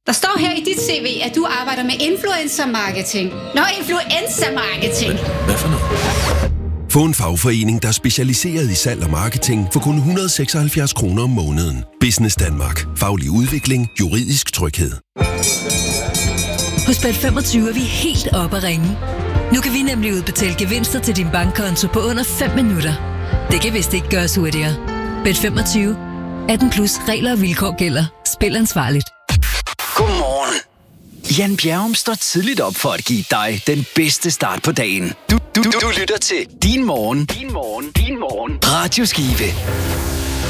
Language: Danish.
Der står her i dit CV, at du arbejder med influencer-marketing. Influencer-marketing. Hvad for noget? Få en fagforening, der er specialiseret i salg og marketing for kun 176 kroner om måneden. Business Danmark. Faglig udvikling. Juridisk tryghed. Hos Bet25 er vi helt oppe at ringe. Nu kan vi nemlig udbetale gevinster til din bankkonto på under 5 minutter. Det kan vist ikke gøres hurtigere. Bet25. 18 plus regler og vilkår gælder. Spil ansvarligt. Godmorgen. Jan Bjerrum står tidligt op for at give dig den bedste start på dagen. Du lytter til Din Morgen. Radioskive.